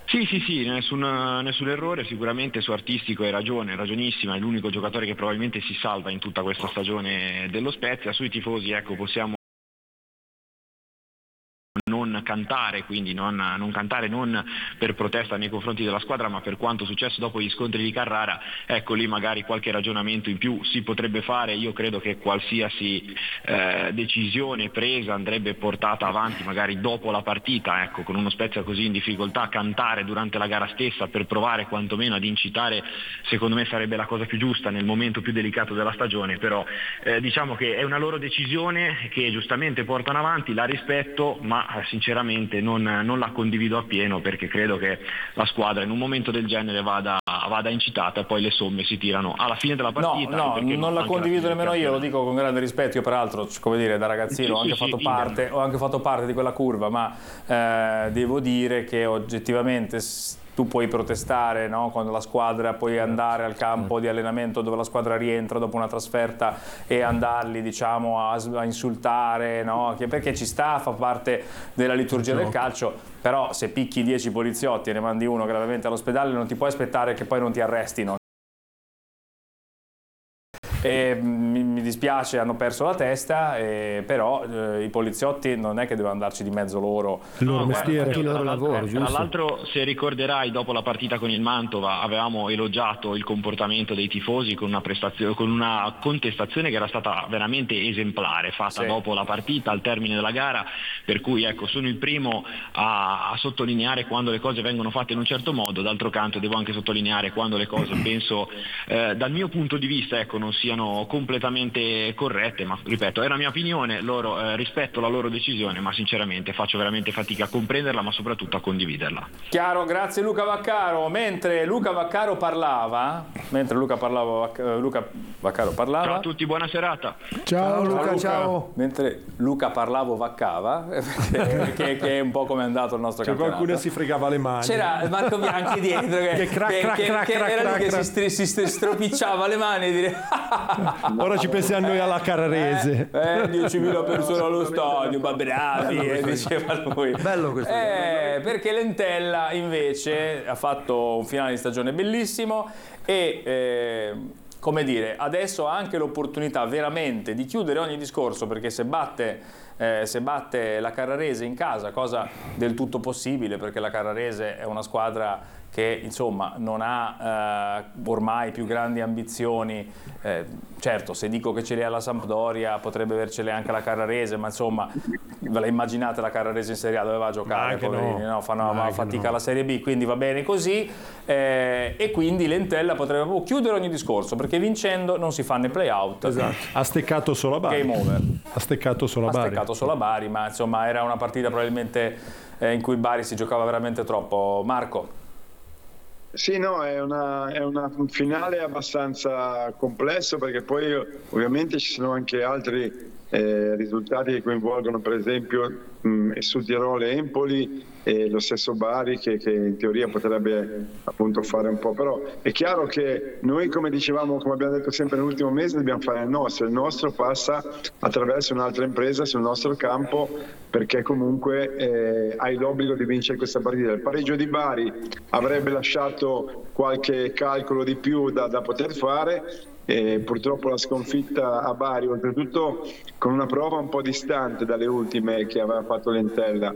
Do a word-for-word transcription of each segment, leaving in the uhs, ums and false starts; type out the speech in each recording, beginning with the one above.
Sì, sì, sì, nessun, nessun errore, sicuramente su Artistico hai ragione, ragionissima, è l'unico giocatore che probabilmente si salva in tutta questa stagione dello Spezia. Sui tifosi, ecco, possiamo non cantare, quindi non, non cantare non per protesta nei confronti della squadra, ma per quanto successo dopo gli scontri di Carrara. Ecco, lì magari qualche ragionamento in più si potrebbe fare. Io credo che qualsiasi eh, decisione presa andrebbe portata avanti magari dopo la partita, ecco, con uno Spezia così in difficoltà, cantare durante la gara stessa per provare quantomeno ad incitare, secondo me sarebbe la cosa più giusta nel momento più delicato della stagione. Però eh, diciamo che è una loro decisione che giustamente portano avanti, la rispetto, ma sinceramente non, non la condivido appieno, perché credo che la squadra in un momento del genere vada, vada incitata e poi le somme si tirano alla fine della partita. No, no, non la condivido nemmeno io, lo dico con grande rispetto. Io peraltro, come dire, da ragazzino ho anche, sì, fatto sì, parte, ho anche fatto parte di quella curva, ma eh, devo dire che oggettivamente tu puoi protestare, no? Quando la squadra, puoi andare al campo di allenamento dove la squadra rientra dopo una trasferta e andarli, diciamo, a, a insultare, no? Perché ci sta, fa parte della liturgia del calcio, però se picchi dieci poliziotti e ne mandi uno gravemente all'ospedale non ti puoi aspettare che poi non ti arrestino. E mi, mi dispiace, hanno perso la testa, e, però eh, i poliziotti non è che devono andarci di mezzo loro. Il loro no, mestiere, il loro lavoro. Tra l'altro, se ricorderai, dopo la partita con il Mantova avevamo elogiato il comportamento dei tifosi con una, prestazione, con una contestazione che era stata veramente esemplare, fatta sì. dopo la partita, al termine della gara, per cui ecco, sono il primo a, a sottolineare quando le cose vengono fatte in un certo modo. D'altro canto devo anche sottolineare quando le cose, penso, eh, dal mio punto di vista, ecco, non siano completamente corrette, ma ripeto, è la mia opinione, loro, eh, rispetto la loro decisione, ma sinceramente faccio veramente fatica a comprenderla, ma soprattutto a condividerla. Chiaro, grazie Luca Vaccaro. Mentre Luca Vaccaro parlava, mentre Luca, parlava, Luca Vaccaro parlava. Ciao a tutti, buona serata. Ciao, ciao Luca, Luca, ciao. Mentre Luca parlavo vaccava, che, che è un po' come è andato il nostro cioè, campionato. Qualcuno si fregava le mani. C'era Marco Bianchi dietro che, che, crack, che, crack, che, crack, che crack, era crack, lì crack. che si, si stropicciava le mani e dire ora ci pensiamo noi alla Carrarese. Eh, eh, diecimila persone allo stadio, ma bravi, eh, diceva lui. Bello questo. Eh, perché Lentella invece ha fatto un finale di stagione bellissimo e eh, come dire, adesso ha anche l'opportunità veramente di chiudere ogni discorso, perché se batte, eh, se batte la Carrarese in casa, cosa del tutto possibile perché la Carrarese è una squadra che insomma non ha eh, ormai più grandi ambizioni. Eh, certo, se dico che ce le ha la Sampdoria potrebbe avercele anche la Carrarese, ma insomma ve la immaginate la Carrarese in Serie A dove va a giocare? Poverini, no. No, fanno fatica no. alla Serie B, quindi va bene così, eh, e quindi Lentella potrebbe chiudere ogni discorso, perché vincendo non si fanno i play-out. Esatto. Ha steccato solo a Bari. Game over. Ha steccato solo a Bari. Ha steccato solo a Bari, ma insomma era una partita probabilmente eh, in cui il Bari si giocava veramente troppo. Marco? Sì, no, è, una, è una, un finale abbastanza complesso, perché poi ovviamente ci sono anche altri eh, risultati che coinvolgono, per esempio mh, Sud Tirolo e Empoli e lo stesso Bari che, che in teoria potrebbe appunto fare un po', però è chiaro che noi, come dicevamo, come abbiamo detto sempre nell'ultimo mese, dobbiamo fare il nostro, il nostro passa attraverso un'altra impresa sul nostro campo, perché comunque eh, hai l'obbligo di vincere questa partita. Il pareggio di Bari avrebbe lasciato qualche calcolo di più da, da poter fare, e purtroppo la sconfitta a Bari, oltretutto con una prova un po' distante dalle ultime che aveva fatto Lentella,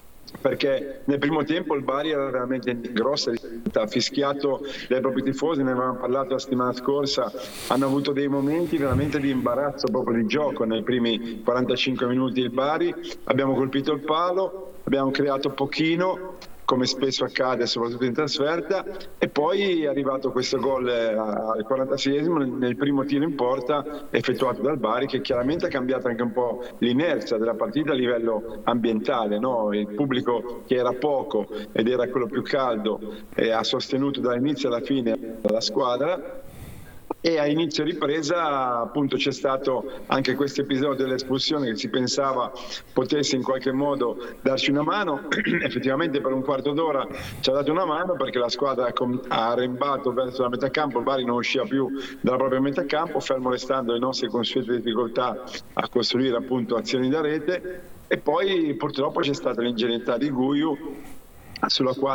perché nel primo tempo il Bari era veramente in grossa difficoltà, fischiato dai propri tifosi, ne avevamo parlato la settimana scorsa, hanno avuto dei momenti veramente di imbarazzo proprio di gioco nei primi quarantacinque minuti il Bari, abbiamo colpito il palo, abbiamo creato pochino, come spesso accade soprattutto in trasferta, e poi è arrivato questo gol al quarantaseiesimo nel primo tiro in porta effettuato dal Bari, che chiaramente ha cambiato anche un po' l'inerzia della partita a livello ambientale, no? Il pubblico, che era poco ed era quello più caldo, eh, ha sostenuto dall'inizio alla fine la squadra, e a inizio ripresa appunto c'è stato anche questo episodio dell'espulsione che si pensava potesse in qualche modo darci una mano. Effettivamente per un quarto d'ora ci ha dato una mano, perché la squadra ha arrembato verso la metà campo, il Bari non usciva più dalla propria metà campo, fermo restando le nostre consuete difficoltà a costruire appunto azioni da rete, e poi purtroppo c'è stata l'ingenuità di Guiu, sulla quale